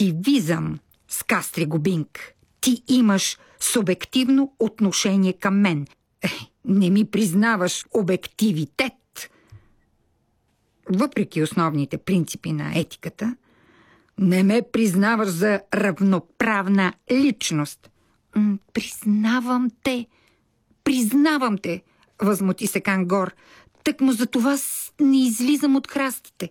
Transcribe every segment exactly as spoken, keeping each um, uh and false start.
субективизъм, скастри го Бинг. Ти имаш субективно отношение към мен. Е, не ми признаваш обективитет. Въпреки основните принципи на етиката, не ме признаваш за равноправна личност. М, признавам те. Признавам те, възмути се Кангор. Тъкмо за това не излизам от храстите.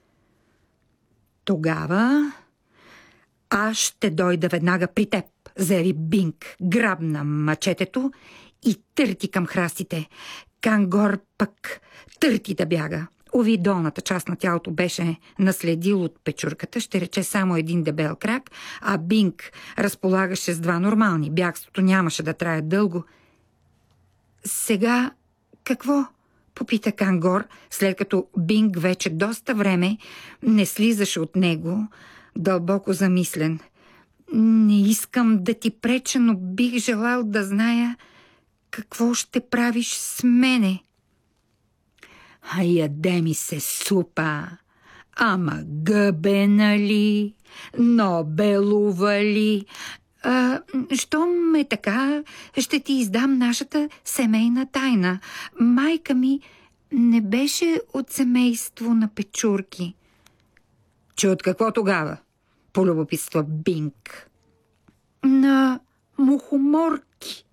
Тогава аз ще дойда веднага при теб, заяви Бинг, грабна мачетето и търти към храстите. Кангор пък търти да бяга. Ови, долната част на тялото беше наследил от печурката, ще рече само един дебел крак, а Бинг разполагаше с два нормални. Бягството нямаше да трае дълго. Сега какво? Попита Кангор, след като Бинг вече доста време не слизаше от него, дълбоко замислен. Не искам да ти преча, но бих желал да зная какво ще правиш с мене. А яде ми се супа, ама гъбена ли, Нобелова ли? А, щом е така, ще ти издам нашата семейна тайна. Майка ми не беше от семейство на печурки. Че от какво тогава? Полюбопитства Бинг. На мухоморки.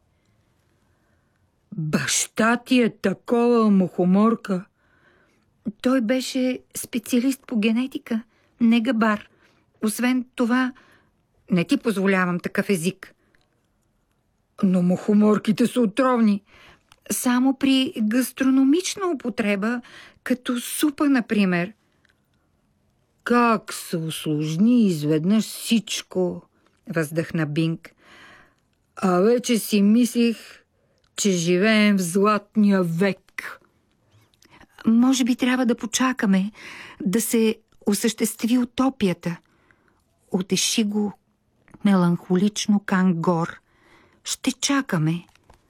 Баща ти е такова мухоморка. Той беше специалист по генетика, не габар. Освен това, не ти позволявам такъв език. Но мухоморките са отровни. Само при гастрономична употреба, като супа, например. Как се усложни изведнъж всичко, въздъхна Бинг. А вече си мислих, че живеем в златния век. Може би трябва да почакаме да се осъществи утопията. Утеши го меланхолично Кангор. Ще чакаме.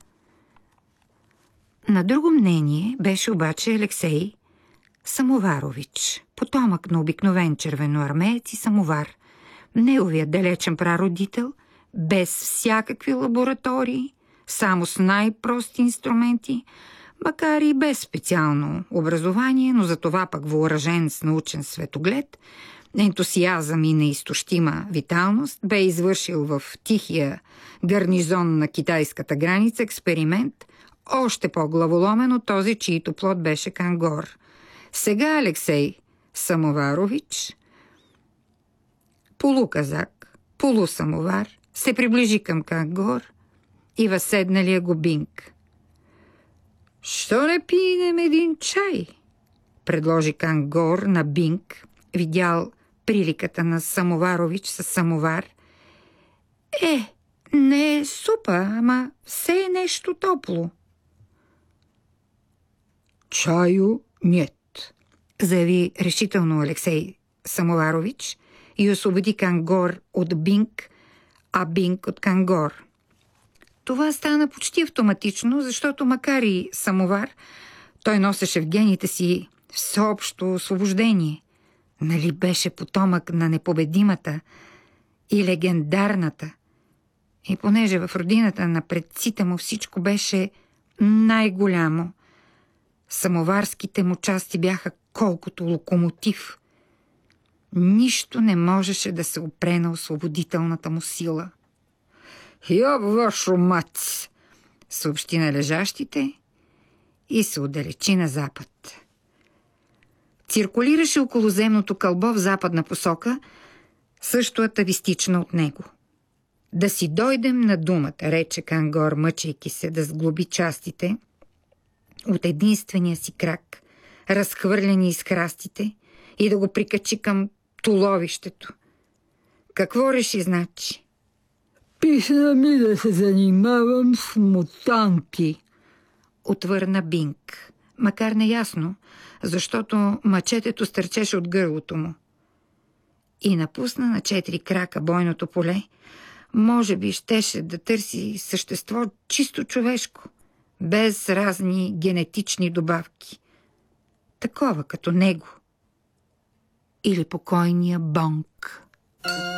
На друго мнение беше обаче Алексей Самоварович, потомък на обикновен червеноармеец и самовар. Неговият далечен прародител, без всякакви лаборатории, само с най-прости инструменти, макар и без специално образование, но за това пък въоръжен с научен светоглед, ентусиазъм и неизтощима виталност, бе извършил в тихия гарнизон на китайската граница експеримент, още по-главоломен от този, чието плод беше Кангор. Сега Алексей Самоварович, полуказак, полусамовар, се приближи към Кангор и възседналия го Бинг. «Що не пинем един чай?» предложи Кангор на Бинг, видял приликата на Самоварович с самовар. «Е, не е супа, ама все е нещо топло». «Чаю нет», заяви решително Алексей Самоварович и освободи Кангор от Бинг, а Бинг от Кангор. Това стана почти автоматично, защото макар и самовар, той носеше в гените си всеобщо освобождение. Нали беше потомък на непобедимата и легендарната? И понеже в родината на предците му всичко беше най-голямо, самоварските му части бяха колкото локомотив. Нищо не можеше да се опре на освободителната му сила. «Йоб вашу мать!» съобщи на лежащите и се отдалечи на запад. Циркулираше около земното кълбо в западна посока, също атавистична от него. «Да си дойдем на думата», рече Кангор, мъчейки се да сглоби частите от единствения си крак, разхвърлени из храстите, и да го прикачи към туловището. Какво реши, значи? «Писна ми да се занимавам с мутанти», отвърна Бинг, макар неясно, защото мачетето стърчеше от гърлото му. И напусна на четири крака бойното поле. Може би щеше да търси същество чисто човешко, без разни генетични добавки. Такова като него. Или покойния Бонг.